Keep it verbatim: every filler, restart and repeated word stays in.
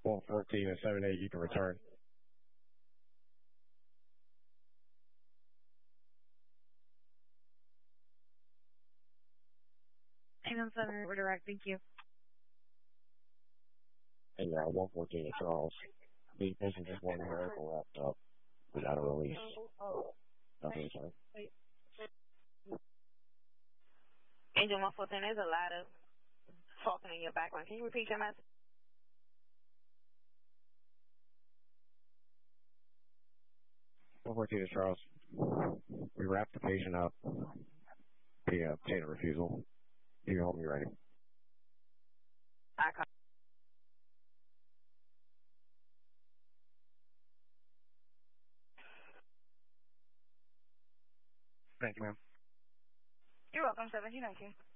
one fourteen and seven eight, you can return. Hang on, seven, we're direct, thank you. And yeah, one fourteen and Charles. The patient just wanted her ankle wrapped up without a release. Okay, sorry. Angel one fourteen, there's a lot of talking in your background. Can you repeat your message? one fourteen is Charles. We wrapped the patient up. He uh, obtained a refusal. You can hold me ready. I call. Thank you, ma'am. You're welcome, seventeen nineteen.